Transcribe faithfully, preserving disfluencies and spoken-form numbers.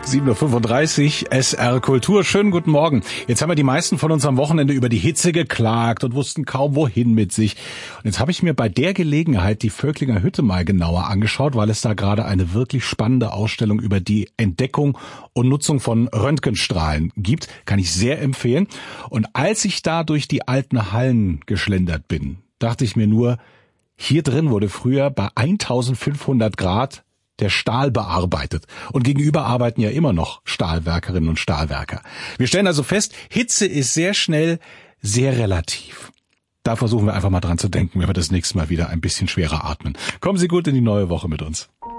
sieben Uhr fünfunddreißig, S R Kultur. Schönen guten Morgen. Jetzt haben wir die meisten von uns am Wochenende über die Hitze geklagt und wussten kaum wohin mit sich. Und jetzt habe ich mir bei der Gelegenheit die Völklinger Hütte mal genauer angeschaut, weil es da gerade eine wirklich spannende Ausstellung über die Entdeckung und Nutzung von Röntgenstrahlen gibt. Kann ich sehr empfehlen. Und als ich da durch die alten Hallen geschlendert bin, dachte ich mir nur, hier drin wurde früher bei eintausendfünfhundert Grad der Stahl bearbeitet. Und gegenüber arbeiten ja immer noch Stahlwerkerinnen und Stahlwerker. Wir stellen also fest, Hitze ist sehr schnell sehr relativ. Da versuchen wir einfach mal dran zu denken, wenn wir das nächste Mal wieder ein bisschen schwerer atmen. Kommen Sie gut in die neue Woche mit uns.